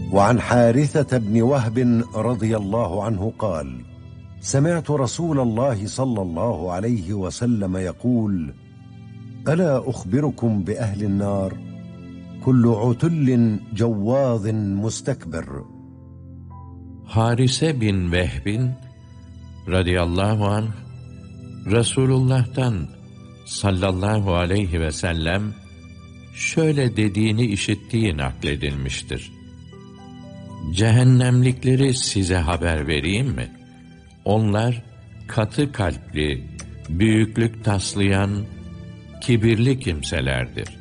وعن حارثة بن وهب رضي الله عنه قال: سمعت رسول الله صلى الله عليه وسلم يقول: ألا أخبركم بأهل النار؟ كل عتل جواظ مستكبر. Harise bin Vehbin radıyallahu anh Resulullah'tan sallallahu aleyhi ve sellem şöyle dediğini işittiği nakledilmiştir. Cehennemlikleri size haber vereyim mi? Onlar katı kalpli, büyüklük taslayan, kibirli kimselerdir.